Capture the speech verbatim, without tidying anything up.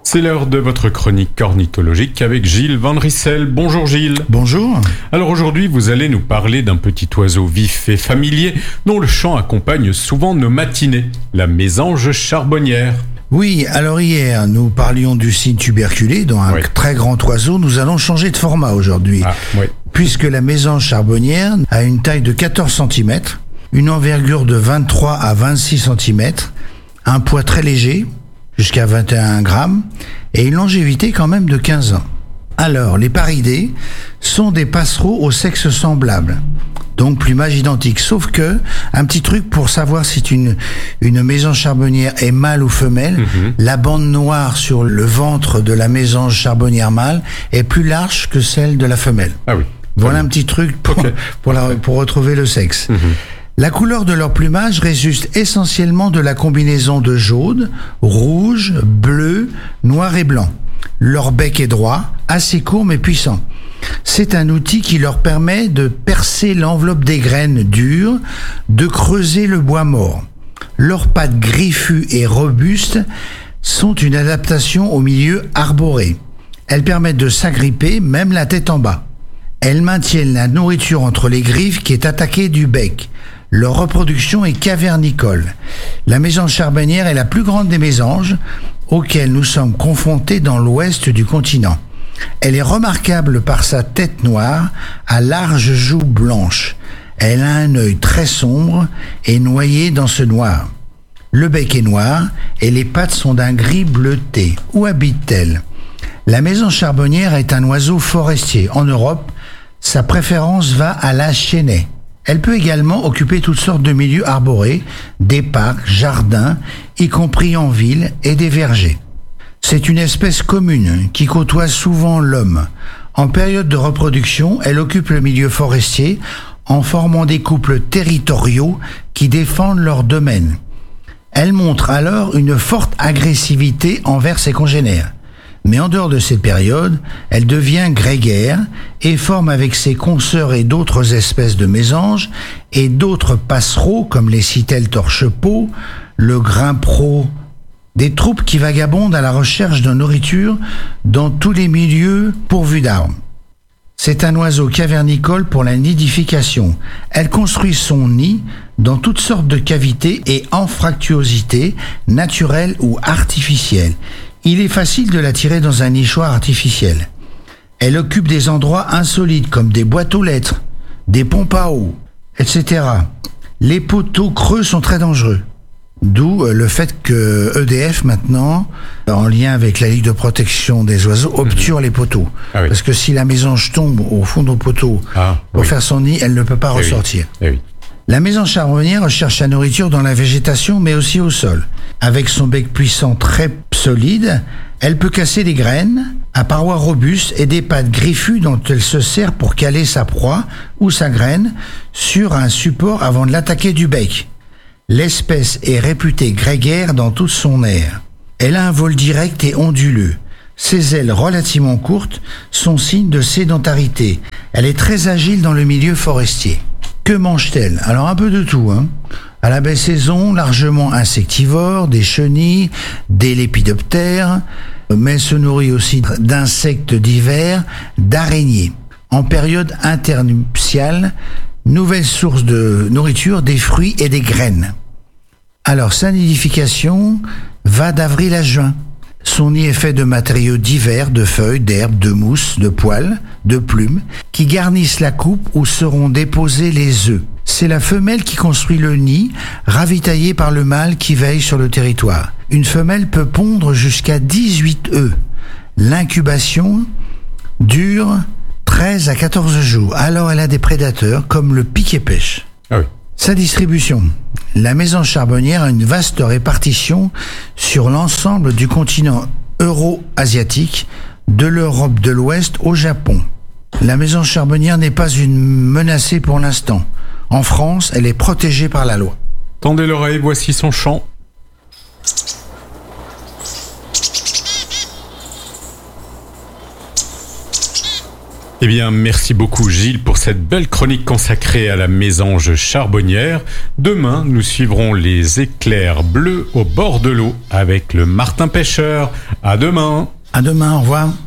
C'est l'heure de votre chronique ornithologique avec Gilles Van Rissel. Bonjour Gilles. Bonjour. Alors aujourd'hui, vous allez nous parler d'un petit oiseau vif et familier dont le chant accompagne souvent nos matinées, la mésange charbonnière. Oui, alors hier, nous parlions du cygne tuberculé, dont un Oui. très grand oiseau. Nous allons changer de format aujourd'hui, Ah, oui. puisque la mésange charbonnière a une taille de quatorze centimètres, une envergure de vingt-trois à vingt-six centimètres, un poids très léger, jusqu'à vingt et un grammes, et une longévité quand même de quinze ans. Alors, les paridés sont des passereaux au sexe semblable, donc plumage identique, sauf que, un petit truc pour savoir si une, une mésange charbonnière est mâle ou femelle, Mhm. la bande noire sur le ventre de la mésange charbonnière mâle est plus large que celle de la femelle. Ah oui. Voilà un petit truc pour, Ok. pour, la- pour retrouver le sexe. Mhm. La couleur de leur plumage résulte essentiellement de la combinaison de jaune, rouge, bleu, noir et blanc. Leur bec est droit, assez court mais puissant. C'est un outil qui leur permet de percer l'enveloppe des graines dures, de creuser le bois mort. Leurs pattes griffues et robustes sont une adaptation au milieu arboré. Elles permettent de s'agripper, même la tête en bas. Elles maintiennent la nourriture entre les griffes qui est attaquée du bec. Leur reproduction est cavernicole. La mésange charbonnière est la plus grande des mésanges auxquelles nous sommes confrontés dans l'ouest du continent. Elle est remarquable par sa tête noire à larges joues blanches. Elle a un œil très sombre et noyé dans ce noir. Le bec est noir et les pattes sont d'un gris bleuté. Où habite-t-elle ? La mésange charbonnière est un oiseau forestier. En Europe, sa préférence va à la chênaie. Elle peut également occuper toutes sortes de milieux arborés, des parcs, jardins, y compris en ville, et des vergers. C'est une espèce commune qui côtoie souvent l'homme. En période de reproduction, elle occupe le milieu forestier en formant des couples territoriaux qui défendent leur domaine. Elle montre alors une forte agressivité envers ses congénères. Mais en dehors de cette période, elle devient grégaire et forme avec ses consoeurs et d'autres espèces de mésanges et d'autres passereaux comme les citelles torche-peau, le grimpero, des troupes qui vagabondent à la recherche de nourriture dans tous les milieux pourvus d'arbres. C'est un oiseau cavernicole pour la nidification. Elle construit son nid dans toutes sortes de cavités et anfractuosités, naturelles ou artificielles. Il est facile de la tirer dans un nichoir artificiel. Elle occupe des endroits insolites comme des boîtes aux lettres, des pompes à eau, et cetera. Les poteaux creux sont très dangereux. D'où euh, le fait que E D F maintenant, en lien avec la Ligue de protection des oiseaux, obture les poteaux. Ah oui. Parce que si la mésange tombe au fond d'un poteau Ah, pour oui. faire son nid, elle ne peut pas Eh oui. ressortir. Eh oui. La mésange charbonnière recherche sa nourriture dans la végétation, mais aussi au sol. Avec son bec puissant très solide, elle peut casser des graines à parois robustes et des pattes griffues dont elle se sert pour caler sa proie ou sa graine sur un support avant de l'attaquer du bec. L'espèce est réputée grégaire dans toute son aire. Elle a un vol direct et onduleux. Ses ailes relativement courtes sont signe de sédentarité. Elle est très agile dans le milieu forestier. Que mange-t-elle ? Alors un peu de tout, hein. À la belle saison, largement insectivore, des chenilles, des lépidoptères, mais elle se nourrit aussi d'insectes divers, d'araignées. En période internuptiale, nouvelle source de nourriture, des fruits et des graines. Alors sa nidification va d'avril à juin. Son nid est fait de matériaux divers, de feuilles, d'herbes, de mousse, de poils, de plumes, qui garnissent la coupe où seront déposés les œufs. C'est la femelle qui construit le nid, ravitaillée par le mâle qui veille sur le territoire. Une femelle peut pondre jusqu'à dix-huit œufs. L'incubation dure treize à quatorze jours. Alors elle a des prédateurs comme le piquet-pêche. Ah oui. Sa distribution. La mésange charbonnière a une vaste répartition sur l'ensemble du continent euro-asiatique, de l'Europe de l'Ouest au Japon. La mésange charbonnière n'est pas une menacée pour l'instant. En France, elle est protégée par la loi. Tendez l'oreille, voici son chant. Eh bien, merci beaucoup Gilles pour cette belle chronique consacrée à la mésange charbonnière. Demain, nous suivrons les éclairs bleus au bord de l'eau avec le martin pêcheur. À demain. À demain, au revoir.